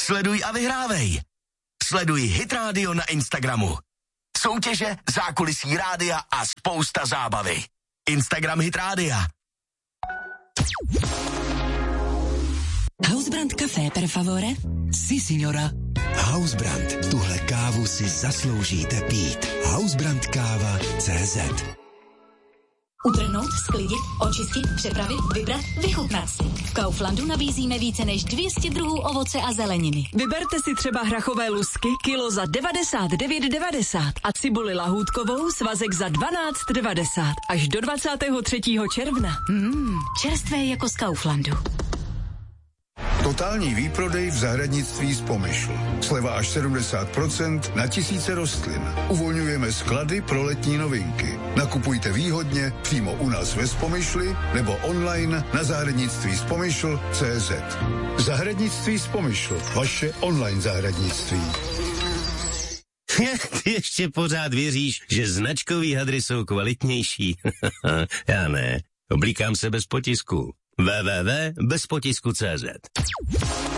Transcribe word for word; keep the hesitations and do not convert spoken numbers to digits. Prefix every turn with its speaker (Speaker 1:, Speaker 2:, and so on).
Speaker 1: Sleduj a vyhrávej. Sleduj Hit Radio na Instagramu. Soutěže, zákulisí rádia a spousta zábavy. Instagram Hit Rádia.
Speaker 2: Hausbrand Café per favore?
Speaker 3: Si, signora. Hausbrand, tuhle kávu si zasloužíte pít. Hausbrandkáva tečka cé zet.
Speaker 4: Utrhnout, sklidit, očistit, přepravit, vybrat, vychutnat si. V Kauflandu nabízíme více než dvě stě druhů ovoce a zeleniny.
Speaker 2: Vyberte si třeba hrachové lusky, kilo za devadesát devět devadesát a cibuli lahůdkovou svazek za dvanáct devadesát až do dvacátého třetího června.
Speaker 4: Mmm, čerstvé jako z Kauflandu.
Speaker 5: Totální výprodej v zahradnictví z Pomyšl. Sleva až sedmdesát procent na tisíce rostlin. Uvolňujeme sklady pro letní novinky. Nakupujte výhodně přímo u nás ve Spomyšli nebo online na zahradnictví z Pomyšl tečka cé zet. Zahradnictví z Pomyšl. Vaše online zahradnictví.
Speaker 6: Ty ještě pořád věříš, že značkový hadry jsou kvalitnější? Já ne. Oblíkám se bez potisku. w w w tečka bez potisku tečka cé zet.